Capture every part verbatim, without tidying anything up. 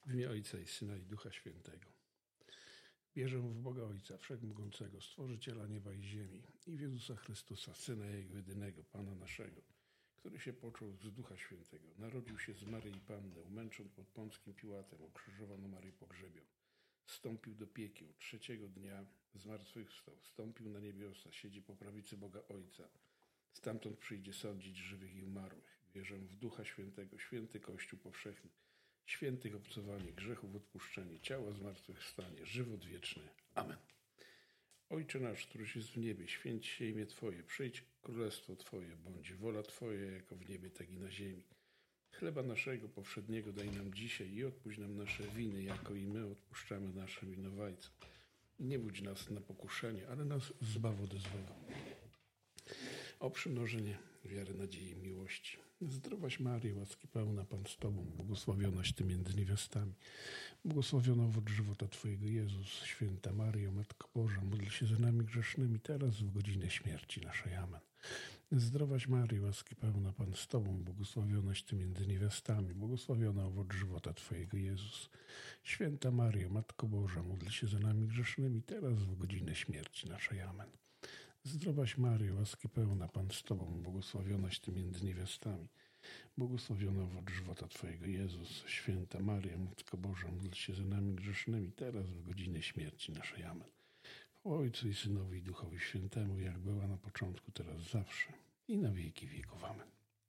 W imię Ojca i Syna i Ducha Świętego. Wierzę w Boga Ojca Wszechmogącego, Stworzyciela nieba i ziemi, i w Jezusa Chrystusa, Syna Jego jedynego, Pana naszego, który się począł z Ducha Świętego. Narodził się z Maryi Panny, umęczon pod Pąckim Piłatem, ukrzyżowano Maryi pogrzebion. Wstąpił do piekieł, trzeciego dnia zmartwychwstał, wstąpił na niebiosa, siedzi po prawicy Boga Ojca. Stamtąd przyjdzie sądzić żywych i umarłych. Wierzę w Ducha Świętego, święty Kościół powszechny, świętych obcowanie, grzechów odpuszczenie, ciała zmartwychwstanie, żywot wieczny. Amen. Ojcze nasz, któryś jest w niebie, święć się imię Twoje, przyjdź królestwo Twoje, bądź wola Twoja, jako w niebie, tak i na ziemi. Chleba naszego powszedniego daj nam dzisiaj i odpuść nam nasze winy, jako i my odpuszczamy naszym winowajcom. I nie budź nas na pokuszenie, ale nas zbaw ode złego. O przymnożenie wiary, nadziei i miłości. Zdrowaś Maryjo, łaski pełna, Pan z Tobą, błogosławionaś Ty między niewiastami. Błogosławiono owoc żywota Twojego, Jezus. Święta Maryjo, Matko Boża, módl się za nami grzesznymi, teraz w godzinę śmierci naszej. Amen. Zdrowaś Maryjo, łaski pełna, Pan z Tobą, błogosławionaś Ty między niewiastami. Błogosławiono owoc żywota Twojego, Jezus. Święta Maryjo, Matko Boża, módl się za nami grzesznymi, teraz w godzinę śmierci naszej. Amen. Zdrowaś Maryjo, łaski pełna, Pan z Tobą, błogosławionaś Ty między niewiastami. Błogosławiono owoc żywota Twojego, Jezus. Święta Maryjo, Matko Boża, módl się za nami grzesznymi, teraz w godzinę śmierci naszej. Amen. Chwała Ojcu i Synowi i Duchowi Świętemu, jak była na początku, teraz zawsze i na wieki wieków. Amen.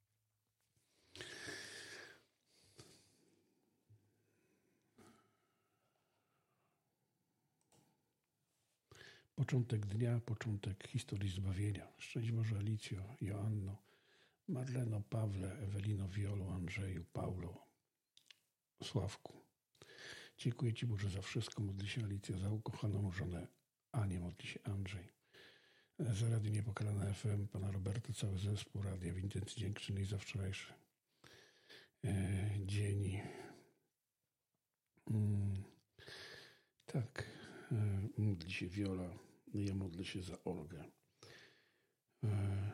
Początek dnia, początek historii zbawienia. Szczęść Boże, Alicjo, Joanno, Marleno, Pawle, Ewelino, Wiolu, Andrzeju, Paulo, Sławku. Dziękuję Ci, Boże, za wszystko. Modli się Alicja za ukochaną żonę Anię, modli się Andrzej. Za Radio Niepokalane F M, Pana Roberta, cały zespół Radia w intencji dziękczynnej za wczorajszy e, dzień. Mm, tak, e, modli się Wiola, ja modlę się za Olgę. E,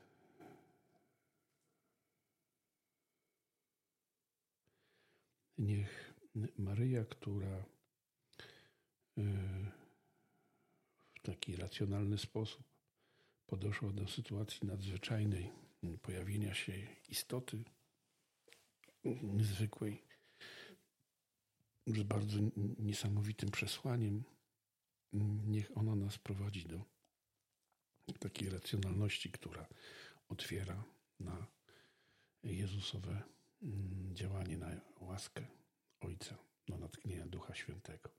Niech Maryja, która w taki racjonalny sposób podeszła do sytuacji nadzwyczajnej, pojawienia się istoty niezwykłej, z bardzo niesamowitym przesłaniem, niech ona nas prowadzi do takiej racjonalności, która otwiera na Jezusowe działanie, na łaskę Ojca, na natchnienie Ducha Świętego.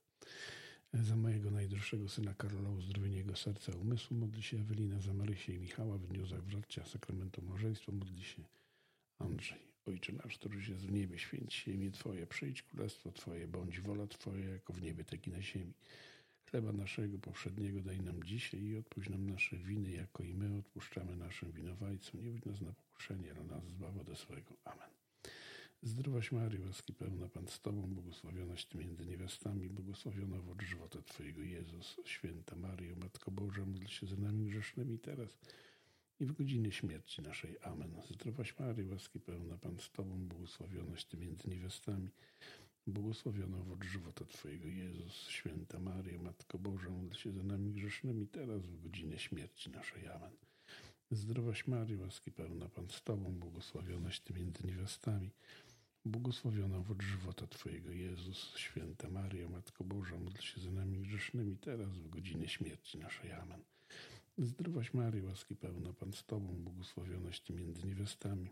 Za mojego najdroższego syna Karola, uzdrowienie jego serca i umysłu, modli się Ewelina, za Marysię i Michała w dniu zawracania sakramentu małżeństwa, modli się Andrzej. Ojcze nasz, któryś jest w niebie, święć się imię Twoje, przyjdź królestwo Twoje, bądź wola Twoja, jako w niebie, tak i na ziemi. Chleba naszego powszedniego daj nam dzisiaj i odpuść nam nasze winy, jako i my odpuszczamy naszym winowajcom. Nie budź nas na pokuszenie, ale nas zbaw ode złego. Amen. Zdrowaś Maryjo, łaski pełna, Pan z Tobą, błogosławionaś Ty między niewiastami, błogosławiono owoc żywota Twojego, Jezus. Święta Maryjo, Matko Boża, módl się za nami grzesznymi teraz i w godzinie śmierci naszej. Amen. Zdrowaś Maryjo, łaski pełna, Pan z Tobą, błogosławionaś Ty między niewiastami, błogosławiono owoc żywota Twojego, Jezus. Święta Maryjo, Matko Boża, módl się za nami grzesznymi teraz w godzinie śmierci naszej. Amen. Zdrowaś Maryjo, łaski pełna, Pan z Tobą, błogosławionaś Ty między niewiastami, błogosławiono owoc żywota Twojego, Jezus. Święta Maryjo, Matko Boża, módl się za nami grzesznymi, teraz w godzinie śmierci naszej. Amen. Zdrowaś Maryjo, łaski pełna, Pan z Tobą, błogosławionaś Ty między niewiastami,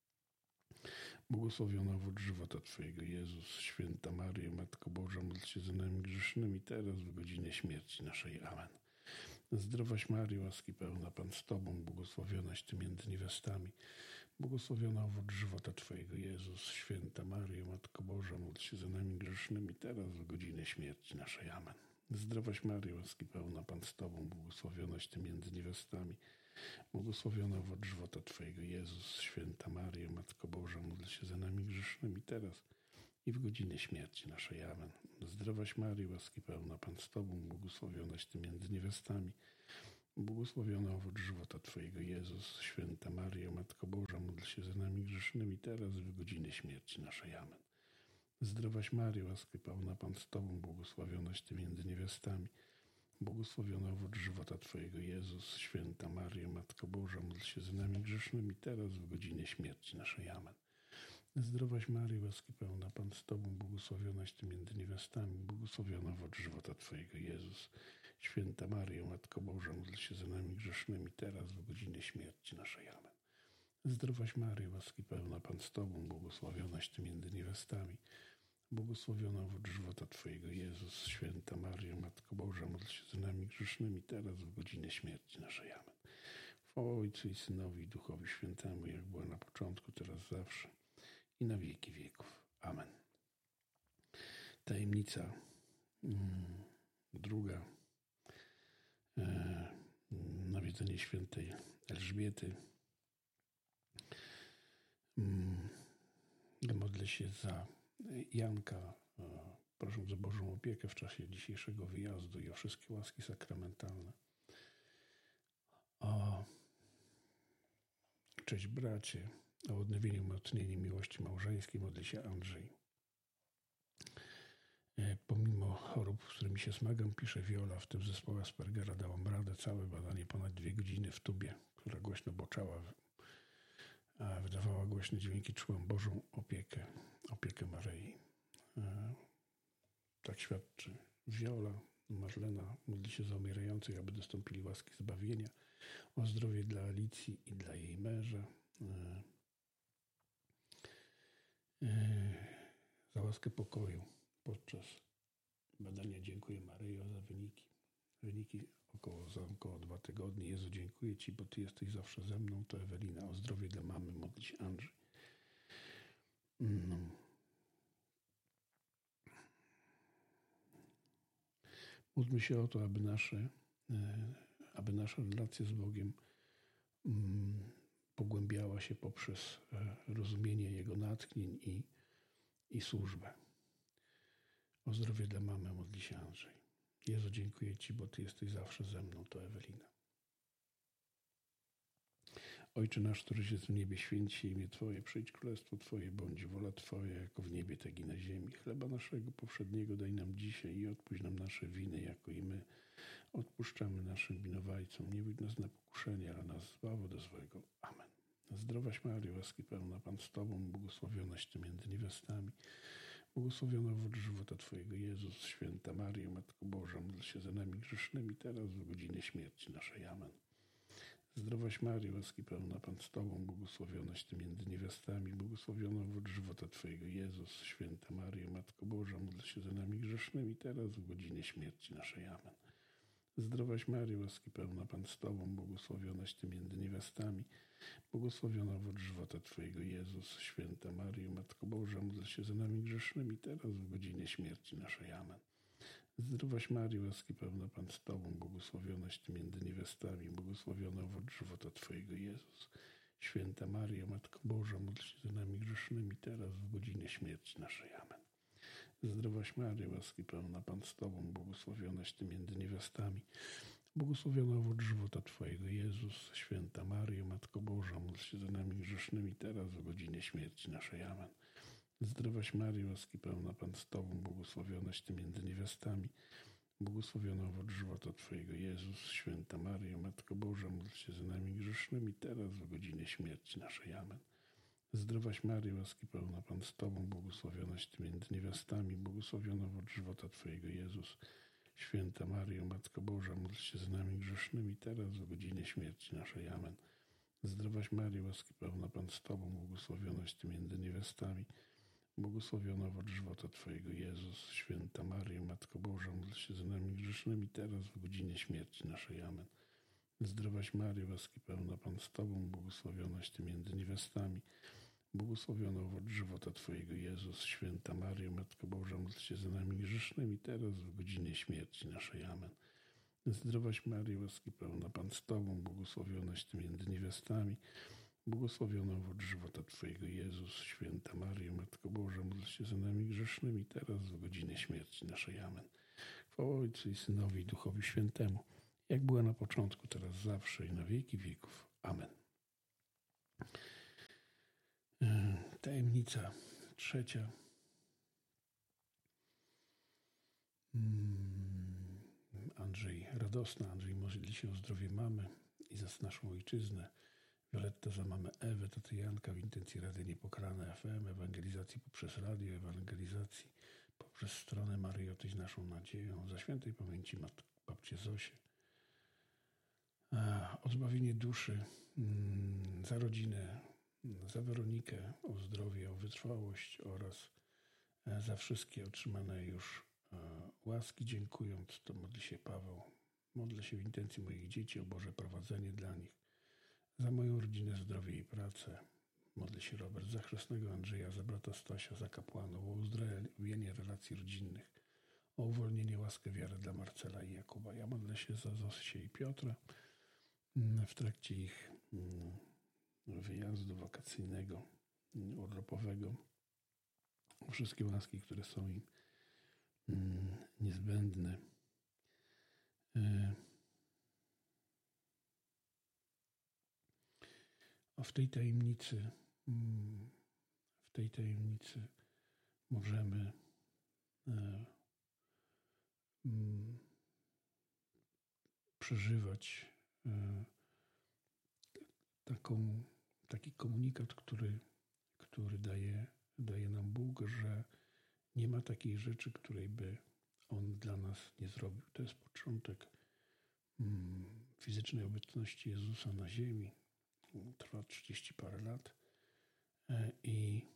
błogosławiono owoc żywota Twojego, Jezus. Święta Maryjo, Matko Boża, módl się za nami grzesznymi, teraz w godzinie śmierci naszej. Amen. Zdrowaś Maryjo, łaski pełna, Pan z Tobą, błogosławionaś Ty między niewiastami, błogosławiono owoc żywota Twojego, Jezus. Święta Maryjo, Matko Boża, módl się za nami grzesznymi, teraz w godzinę śmierci naszej. Amen. Zdrowaś Maryjo, łaski pełna, Pan z Tobą, błogosławionaś Ty między niewiastami, błogosławiono owoc żywota Twojego, Jezus. Święta Maryjo, Matko Boża, módl się za nami grzesznymi, teraz i w godzinę śmierci naszej. Amen. Zdrowaś Maryjo, łaski pełna, Pan z Tobą, błogosławionaś Ty między niewiastami, błogosławiona owoc żywota Twojego, Jezus. Święta Maryjo, Matko Boża, módl się za nami grzesznymi, teraz i w godzinę śmierci naszej. Amen. Zdrowaś Maryjo, łaski pełna, Pan z Tobą, błogosławionaś Ty między niewiastami. Błogosławiony owoc żywota Twojego, Jezus. Święta Maryjo, Matko Boża, módl się za nami grzesznymi, teraz w godzinie śmierci naszej. Amen. Zdrowaś Maryjo, łaski pełna, Pan z Tobą, błogosławionaś Ty między niewiastami. Błogosławiony owoc żywota Twojego, Jezus. Święta Maryjo, Matko Boża, módl się za nami grzesznymi, teraz w godzinie śmierci naszej. Amen. Zdrowaś Maryjo, łaski pełna, Pan z Tobą, błogosławionaś Ty między niewiastami. Błogosławiona owoc żywota Twojego, Jezus. Święta Maryjo, Matko Boża, módl się za nami grzesznymi, teraz w godzinie śmierci naszej. Amen. Chwała Ojcu i Synowi i Duchowi Świętemu, jak była na początku, teraz zawsze i na wieki wieków. Amen. Tajemnica mm, druga. E, nawiedzenie świętej Elżbiety. Mm, modlę się za Janka, e, prosząc o Bożą opiekę w czasie dzisiejszego wyjazdu i o wszystkie łaski sakramentalne. O, cześć bracie, o odnowieniu i umocnieniu miłości małżeńskiej modli się Andrzej. E, pomimo chorób, z którymi się zmagam, pisze Wiola, w tym zespołu Aspergera dałam radę, całe badanie ponad dwie godziny w tubie, która głośno boczała, a wydawała głośne dźwięki, czułam Bożą opiekę, opiekę Maryi. E, tak świadczy Wiola. Marlena modli się za umierających, aby dostąpili łaski zbawienia, o zdrowie dla Alicji i dla jej męża, e, e, za łaskę pokoju podczas badania. Dziękuję Maryjo za wyniki. Wyniki około, za około dwa tygodnie. Jezu, dziękuję Ci, bo Ty jesteś zawsze ze mną. To Ewelina. O zdrowie dla mamy modli się Andrzej. No. Módlmy się o to, aby nasze, aby nasza relacja z Bogiem pogłębiała się poprzez rozumienie Jego natchnień i, i służbę. O zdrowie dla mamy modli się Andrzej. Jezu, dziękuję Ci, bo Ty jesteś zawsze ze mną. To Ewelina. Ojcze nasz, któryś jest w niebie, święć się imię Twoje, przyjdź królestwo Twoje, bądź wola Twoja, jako w niebie, tak i na ziemi. Chleba naszego powszedniego daj nam dzisiaj i odpuść nam nasze winy, jako i my odpuszczamy naszym winowajcom. Nie wódź nas na pokuszenie, ale nas zbaw od złego. Amen. Zdrowaś Maryjo, łaski pełna, Pan z Tobą, błogosławionaś Ty między niewiastami. Błogosławiona owoc żywota Twojego, Jezus. Święta Maryjo, Matko Boża, módl się za nami grzesznymi, teraz w godzinie śmierci naszej. Amen. Zdrowaś Maryjo, łaski pełna, Pan z Tobą, błogosławionaś Ty między niewiastami, błogosławiona owoc żywota Twojego, Jezus. Święta Maryjo, Matko Boża, módl się za nami grzesznymi, teraz w godzinie śmierci naszej. Amen. Zdrowaś Maryjo, łaski pełna, Pan z Tobą, błogosławionaś Ty między niewiastami, błogosławiona owoc żywota Twojego, Jezus. Święta Maryjo, Matko Boża, módl się za nami grzesznymi, teraz w godzinie śmierci naszej. Amen. Zdrowaś Maryjo, łaski pełna, Pan z Tobą, błogosławionaś Ty między niewiastami, błogosławiona owoc żywota Twojego, Jezus. Święta Maryjo, Matko Boża, módl się za nami grzesznymi, teraz w godzinie śmierci naszej. Amen. Zdrowaś Maryjo, łaski pełna, Pan z Tobą, błogosławionaś Ty między niewiastami, błogosławiona owoc żywota Twojego, Jezus. Święta Maryjo, Matko Boża, módl się za nami grzesznymi, teraz w godzinie śmierci naszej. Amen. Zdrowaś Maryjo, łaski pełna, Pan z Tobą, błogosławionaś Ty między niewiastami, błogosławiona owoc żywota Twojego, Jezus. Święta Maryjo, Matko Boża, módl się za nami grzesznymi, teraz w godzinie śmierci naszej. Amen. Zdrowaś Maryjo, łaski pełna, Pan z Tobą, błogosławionaś Ty między niewiastami, błogosławiona owoc żywota Twojego, Jezus. Święta Maryjo, Matko Boża, módl się za nami grzesznymi, teraz w godzinie śmierci naszej. Amen. Zdrowaś Maryjo, łaski pełna, Pan z Tobą, błogosławionaś Ty między niewiastami, błogosławiona owoc żywota Twojego, Jezus. Święta Maryjo, Matko Boża, módl się za nami grzesznymi, teraz w godzinie śmierci naszej. Amen. Zdrowaś Maryjo, łaski pełna, Pan z Tobą, błogosławionaś Ty między niewiastami, błogosławiona owoc żywota Twojego, Jezus. Święta Maryjo, Matko Boża, módl się za nami grzesznymi, teraz w godzinie śmierci naszej. Amen. Zdrowaś Maryjo, łaski pełna, Pan z Tobą, błogosławionaś Ty między niewiastami, błogosławiona owoc żywota Twojego, Jezus. Święta Maryjo, Matko Boża, módl się za nami grzesznymi, teraz w godzinie śmierci naszej. Amen. Chwała Ojcu i Synowi i Duchowi Świętemu, jak była na początku, teraz zawsze i na wieki wieków. Amen. Tajemnica trzecia. Andrzej Radosna, Andrzej modli się o zdrowie mamy i za naszą ojczyznę. Violetta za mamę Ewę, Tatianka w intencji Rady Niepokrane F M, ewangelizacji poprzez radio, ewangelizacji poprzez stronę Maryjo, Tyś naszą nadzieją, za świętej pamięci mat- babcię Zosię, a, o zbawienie duszy, mm, za rodzinę, za Weronikę, o zdrowie, o wytrwałość oraz e, za wszystkie otrzymane już e, łaski. Dziękując, to modli się Paweł. Modlę się w intencji moich dzieci o Boże prowadzenie dla nich, za moją rodzinę, zdrowie i pracę. Modlę się Robert za chrzestnego Andrzeja, za brata Stasia, za kapłanów, o uzdrowienie relacji rodzinnych, o uwolnienie, łaskę, wiarę dla Marcela i Jakuba. Ja modlę się za Zosię i Piotra w trakcie ich wyjazdu wakacyjnego, urlopowego. O wszystkie łaski, które są im niezbędne. A w tej tajemnicy, w tej tajemnicy możemy przeżywać taką, taki komunikat, który, który daje, daje nam Bóg, że nie ma takiej rzeczy, której by On dla nas nie zrobił. To jest początek fizycznej obecności Jezusa na ziemi. Trwa trzydzieści parę lat i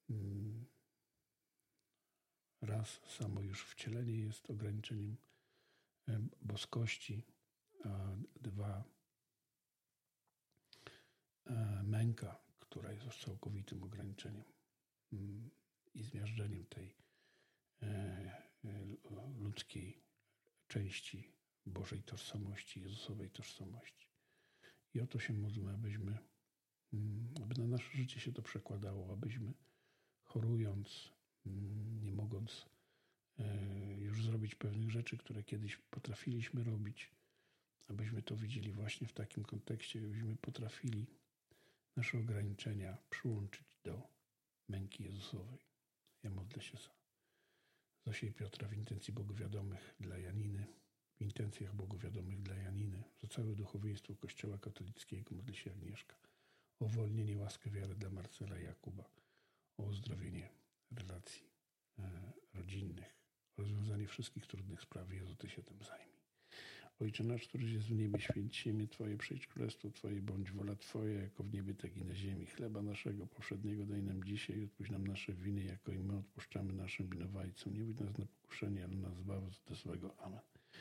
raz samo już wcielenie jest ograniczeniem boskości, a dwa męka, która jest już całkowitym ograniczeniem i zmiażdżeniem tej ludzkiej części Bożej tożsamości, Jezusowej tożsamości. I o to się módlmy, abyśmy, aby na nasze życie się to przekładało, abyśmy chorując, nie mogąc już zrobić pewnych rzeczy, które kiedyś potrafiliśmy robić, abyśmy to widzieli właśnie w takim kontekście, abyśmy potrafili nasze ograniczenia przyłączyć do męki Jezusowej. Ja modlę się za Zosię i Piotra w intencji błogowiadomych dla Janiny, w intencjach błogowiadomych dla Janiny, za całe duchowieństwo Kościoła katolickiego. Modlę się Agnieszka o uwolnienie, łaskę, wiarę dla Marcela i Jakuba, o uzdrowienie relacji e, rodzinnych, o rozwiązanie wszystkich trudnych spraw. Jezu, Ty się tym zajmij. Ojcze nasz, któryś jest w niebie, święć się imię Twoje, przyjdź królestwo Twoje, bądź wola Twoja, jako w niebie, tak i na ziemi. Chleba naszego powszedniego daj nam dzisiaj i odpuść nam nasze winy, jako i my odpuszczamy naszym winowajcom. Nie wódź nas na pokuszenie, ale nas zbaw od złego. Amen.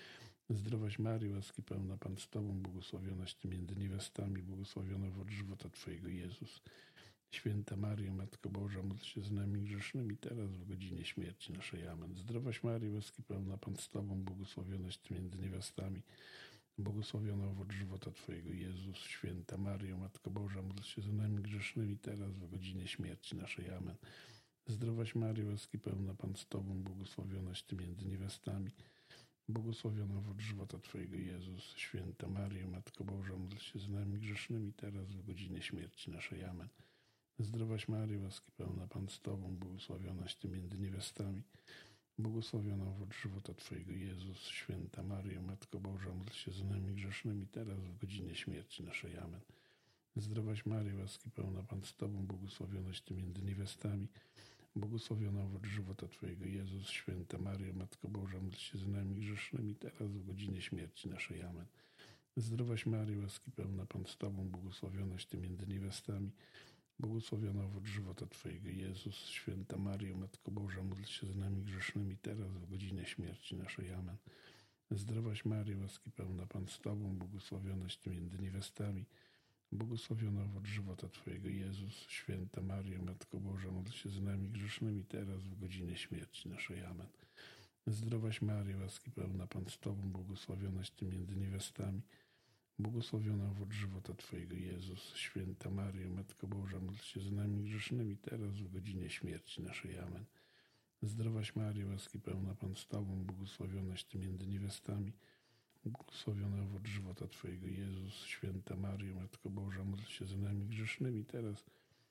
Zdrowaś Maryjo, łaski pełna, Pan z Tobą, błogosławionaś Ty między niewiastami, błogosławiona owoc żywota Twojego, Jezus. Święta Maryjo, Matko Boża, módl się z nami grzesznymi, teraz w godzinie śmierci naszej. Amen. Zdrowaś Maryjo, łaski pełna, Pan z Tobą, błogosławionaś Ty między niewiastami, błogosławiona owoc żywota Twojego, Jezus. Święta Maryjo, Matko Boża, módl się z nami grzesznymi, teraz w godzinie śmierci naszej. Amen. Zdrowaś Maryjo, łaski pełna, Pan z Tobą, błogosławionaś Ty między niewiastami, błogosławiona owoc żywota Twojego, Jezus. Święta Maryjo, Matko Boża, módl się z nami grzesznymi, teraz w godzinie śmierci naszej. Amen. Zdrowaś Maryjo, łaski pełna, Pan z Tobą, błogosławionaś Ty między niewiastami, błogosławiona owoc żywota Twojego, Jezus. Święta Maryjo, Matko Boża, módl się z nami grzesznymi, teraz w godzinie śmierci naszej. Amen. Zdrowaś Maryjo, łaski pełna, Pan z Tobą, błogosławionaś Ty między niewiastami, błogosławiona owoc żywota Twojego, Jezus. Święta Maryjo, Matko Boża, módl się z nami grzesznymi, teraz w godzinie śmierci naszej. Amen. Zdrowaś Maryjo, łaski pełna, Pan z Tobą, błogosławionaś Ty między niewiastami, błogosławiona owoc żywota Twojego, Jezus. Święta Maryjo, Matko Boża, módl się z nami grzesznymi, teraz w godzinie śmierci naszej. Amen. Zdrowaś Maryjo, łaski pełna, Pan z Tobą, błogosławionaś Ty między niewiastami, błogosławiona owoc żywota Twojego, Jezus. Święta Maryjo, Matko Boża, módl się z nami grzesznymi, teraz w godzinie śmierci naszej. Amen. Zdrowaś Maryjo, łaski pełna, Pan z Tobą, błogosławionaś Ty między niewiastami, błogosławiona owoc żywota Twojego, Jezus. Święta Maryjo, Matko Boża, módl się z nami grzesznymi, teraz w godzinie śmierci naszej. Amen. Zdrowaś Maryjo, łaski pełna, Pan z Tobą, błogosławionaś Ty między niewiastami, błogosławiona owoc żywota Twojego, Jezus. Święta Maryjo, Matko Boża, módl się z nami grzesznymi, teraz